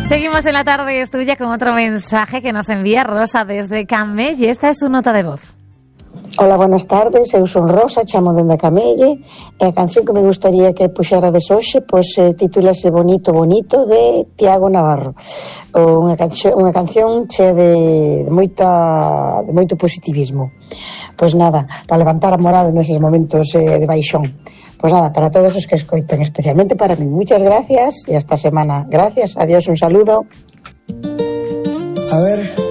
Seguimos en La Tarde es Tuya con otro mensaje que nos envía Rosa desde Camelle, y esta es su nota de voz. Hola, buenas tardes, eu son Rosa, chamo dende Camelle, e a canción que me gustaría que puxerades hoxe, pois titúlase Bonito, Bonito, de Tiago Navarro. Unha canción chea de moito positivismo. Pois nada, para levantar a moral neses momentos de baixón. Pois nada, para todos os que escoiten, especialmente para mí. Muchas gracias e hasta semana. Gracias, adiós, un saludo. A ver...